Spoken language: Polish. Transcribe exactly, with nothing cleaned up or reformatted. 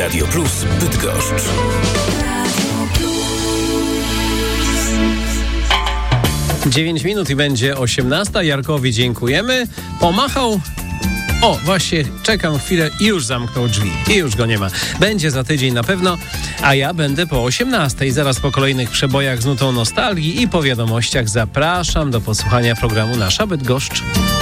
Radio Plus Bydgoszcz. dziewięć minut i będzie osiemnasta. Jarkowi dziękujemy. Pomachał. O, właśnie, czekam chwilę i już zamknął drzwi. I już go nie ma. Będzie za tydzień na pewno, a ja będę po osiemnastej. Zaraz po kolejnych przebojach z nutą nostalgii i po wiadomościach zapraszam do posłuchania programu Nasza Bydgoszcz.